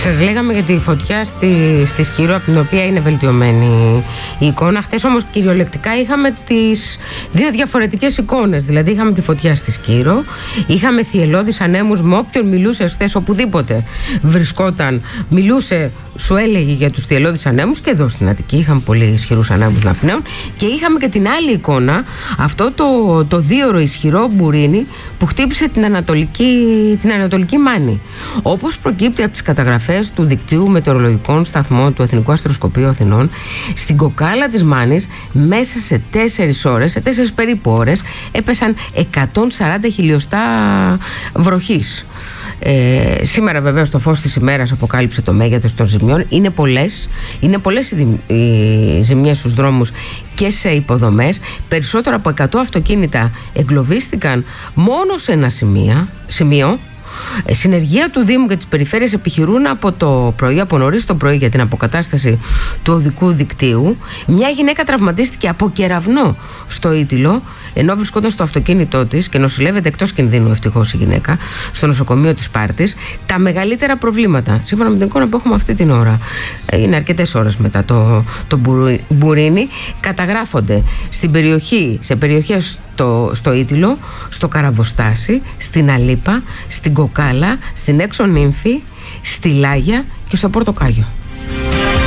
Σας λέγαμε για τη φωτιά στη Σκύρο, από την οποία είναι βελτιωμένη η εικόνα. Χθες όμως κυριολεκτικά είχαμε τις δύο διαφορετικές εικόνες. Δηλαδή είχαμε τη φωτιά στη Σκύρο, είχαμε θυελλώδεις ανέμους. Με όποιον μιλούσε χθες, οπουδήποτε βρισκόταν, μιλούσε, σου έλεγε για τους θυελλώδεις ανέμους. Και εδώ στην Αττική είχαμε πολύ ισχυρούς ανέμους να πνέουν. Και είχαμε και την άλλη εικόνα, αυτό το δίωρο ισχυρό μπουρίνι που χτύπησε την Ανατολική Μάνη. Όπως προκύπτει από τις καταγραφές του δικτύου μετεωρολογικών σταθμών του Εθνικού Αστροσκοπείου Αθηνών, στην κοκάλα της Μάνης μέσα σε 4 ώρες, σε 4 περίπου ώρες, έπεσαν 140 χιλιοστά βροχής. Σήμερα βεβαίως το φως της ημέρας αποκάλυψε το μέγεθος των ζημιών. Είναι πολλές οι ζημιές στους δρόμους και σε υποδομές. Περισσότερο από 100 αυτοκίνητα εγκλωβίστηκαν μόνο σε ένα σημείο. Συνεργεία του Δήμου και της Περιφέρειας επιχειρούν από νωρίς το πρωί για την αποκατάσταση του οδικού δικτύου. Μια γυναίκα τραυματίστηκε από κεραυνό στο Ήτυλο, ενώ βρισκόταν στο αυτοκίνητό της και νοσηλεύεται εκτός κινδύνου, ευτυχώς, η γυναίκα, στο νοσοκομείο της Σπάρτης. Τα μεγαλύτερα προβλήματα, σύμφωνα με την εικόνα που έχουμε αυτή την ώρα, είναι αρκετές ώρες μετά το μπουρίνι, καταγράφονται σε περιοχές στο Ήτυλο, στο Καραβοστάσι, στην Αλίπα, στην Κοκάλα, στην Έξω Νύμφη, στη Λάγια και στο Πορτοκάγιο.